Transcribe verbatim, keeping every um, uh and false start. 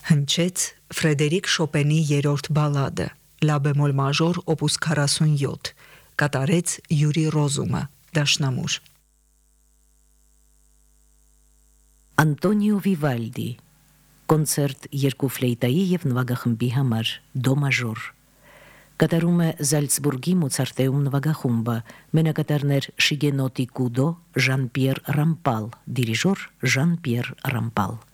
Հնչեց Ֆրեդերիկ Շոպենի երրորդ բալադը, լա բեմոլ մաժոր օպուս քառասունյոթ, կատարեց Յուրի Ռոզումը, դաշնամուր։ Անտոնիո Վիվալդի, կոնցերտ երկու ֆլեյտայի և նվագախմբի համար, դո մաժոր, կատարում է Զալցբուրգի Մոցարտեում նվագախումբը, մենակատարներ Շիգենոտի Կուդո, Ժան Պիեր Ռամպալ, դիրիժոր Ժան Պիեր Ռամպալ։